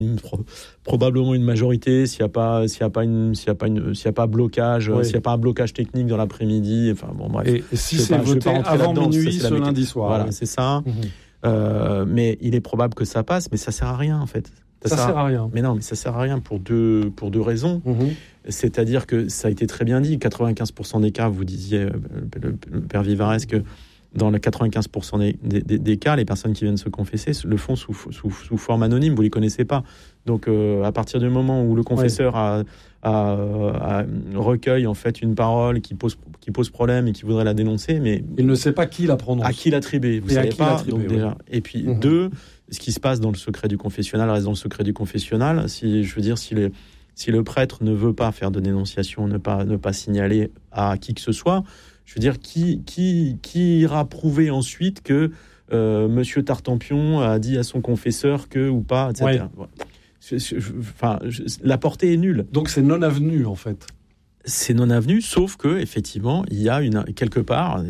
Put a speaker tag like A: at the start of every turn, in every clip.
A: probablement une majorité s'il y a pas blocage,
B: oui.
A: s'il y a pas un blocage technique dans l'après-midi. Enfin bon bref.
B: Et si c'est voté avant minuit ce lundi soir.
A: Voilà, c'est ça. Mais il est probable que ça passe, mais ça sert à rien en fait.
B: Ça sert à rien.
A: Mais non, mais ça sert à rien pour deux raisons. C'est-à-dire que ça a été très bien dit, 95% des cas, vous disiez, le père Vivarès, que dans les 95% des cas, les personnes qui viennent se confesser le font sous forme anonyme, vous ne les connaissez pas. Donc, à partir du moment où le confesseur recueille en fait une parole qui pose problème et qui voudrait la dénoncer, mais
B: il ne sait pas qui la prononce.
A: À qui l'attribuer, vous ne savez pas. Donc, déjà. Et puis, deux, ce qui se passe dans le secret du confessionnal reste dans le secret du confessionnal. Si le prêtre ne veut pas faire de dénonciation, ne pas signaler à qui que ce soit, je veux dire, qui ira prouver ensuite que Monsieur Tartampion a dit à son confesseur que ou pas, etc. Ouais. La portée est nulle.
B: Donc c'est non avenu en fait.
A: C'est non avenu, sauf que effectivement, il y a quelque part,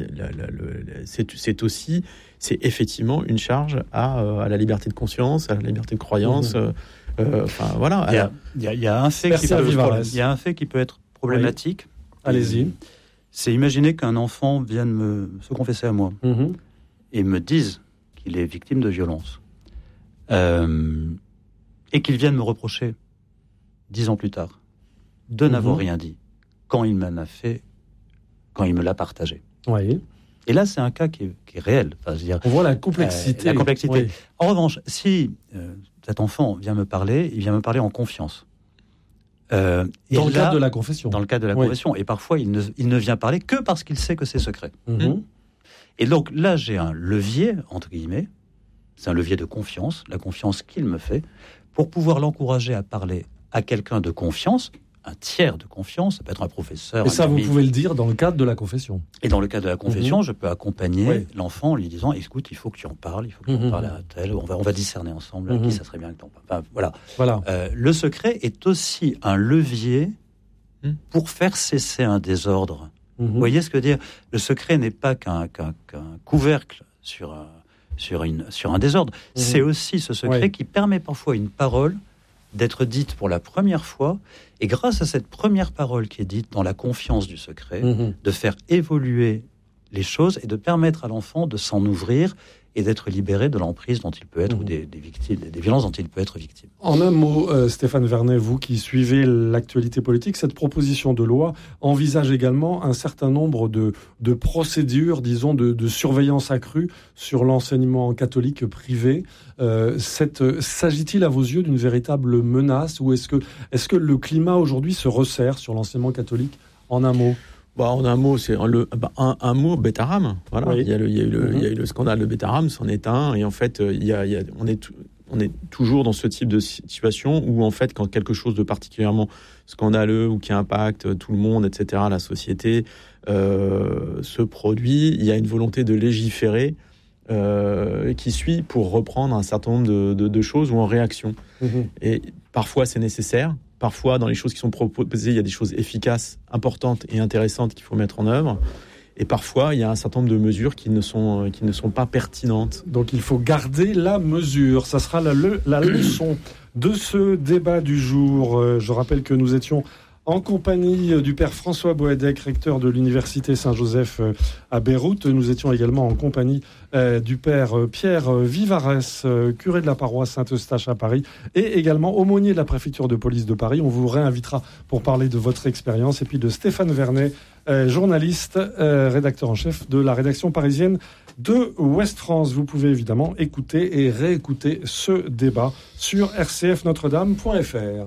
A: c'est effectivement une charge à la liberté de conscience, à la liberté de croyance. Voilà.
C: Il y a un fait qui peut être problématique.
B: Oui. Allez-y.
C: C'est imaginer qu'un enfant vienne se confesser à moi et me dise qu'il est victime de violence et qu'il vienne me reprocher 10 ans plus tard de n'avoir rien dit quand il m'en a fait, quand il me l'a partagé.
B: Oui.
C: Et là, c'est un cas qui est réel. Enfin, je veux dire,
B: on voit la complexité.
C: Oui. En revanche, si cet enfant vient me parler, il vient me parler en confiance.
B: Dans le cadre de la confession.
C: Dans le cadre de la confession. Et parfois, il ne vient parler que parce qu'il sait que c'est secret. Et donc là, j'ai un levier, entre guillemets, c'est un levier de confiance, la confiance qu'il me fait, pour pouvoir l'encourager à parler à quelqu'un de confiance, un tiers de confiance, ça peut être un professeur.
B: Et ça, vous pouvez le dire dans le cadre de la confession.
C: Et dans le cadre de la confession, je peux accompagner l'enfant en lui disant, écoute, il faut que tu en parles, il faut que tu en parles à tel, on va discerner ensemble à qui ça serait bien que tu en parles. Enfin, voilà. Le secret est aussi un levier pour faire cesser un désordre. Vous voyez ce que je veux dire ? Le secret n'est pas qu'un couvercle sur un désordre. C'est aussi ce secret qui permet parfois une parole d'être dite pour la première fois, et grâce à cette première parole qui est dite dans la confiance du secret, de faire évoluer les choses et de permettre à l'enfant de s'en ouvrir et d'être libéré de l'emprise dont il peut être, ou des violences dont il peut être victime.
B: En un mot, Stéphane Vernet, vous qui suivez l'actualité politique, cette proposition de loi envisage également un certain nombre de procédures, disons, de surveillance accrue sur l'enseignement catholique privé. S'agit-il à vos yeux d'une véritable menace, ou est-ce que le climat aujourd'hui se resserre sur l'enseignement catholique? En un mot.
A: En un mot, c'est un mot, Beth Aram. Voilà. Oui. Il y a eu le scandale de Beth Aram, c'en est un. Et en fait, on est toujours dans ce type de situation où, en fait, quand quelque chose de particulièrement scandaleux ou qui impacte tout le monde, etc., la société, se produit, il y a une volonté de légiférer qui suit pour reprendre un certain nombre de choses ou en réaction. Et parfois, c'est nécessaire. Parfois, dans les choses qui sont proposées, il y a des choses efficaces, importantes et intéressantes qu'il faut mettre en œuvre. Et parfois, il y a un certain nombre de mesures qui ne sont pas pertinentes.
B: Donc, il faut garder la mesure. Ça sera la leçon de ce débat du jour. Je rappelle que nous étions en compagnie du père François Boedek, recteur de l'université Saint-Joseph à Beyrouth. Nous étions également en compagnie du père Pierre Vivarès, curé de la paroisse Saint-Eustache à Paris, et également aumônier de la préfecture de police de Paris. On vous réinvitera pour parler de votre expérience. Et puis de Stéphane Vernet, journaliste, rédacteur en chef de la rédaction parisienne de Ouest France. Vous pouvez évidemment écouter et réécouter ce débat sur rcfnotredame.fr.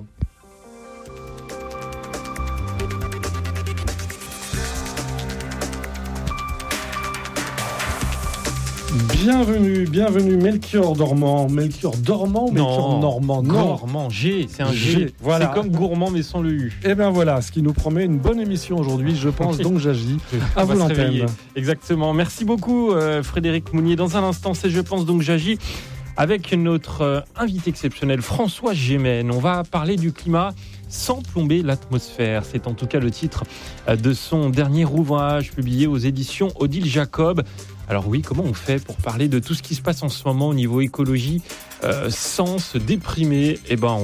B: Bienvenue Melchior Normand. Melchior Normand.
D: Gourmand, G, c'est un G. Voilà. C'est comme gourmand mais sans le U.
B: Et bien voilà, ce qui nous promet une bonne émission aujourd'hui, je pense, donc j'agis. À vous l'antenne.
D: Exactement. Merci beaucoup Frédéric Mounier. Dans un instant, c'est Je pense donc j'agis avec notre invité exceptionnel François Gémen. On va parler du climat sans plomber l'atmosphère. C'est en tout cas le titre de son dernier ouvrage publié aux éditions Odile Jacob. Alors oui, comment on fait pour parler de tout ce qui se passe en ce moment au niveau écologie sans se déprimer.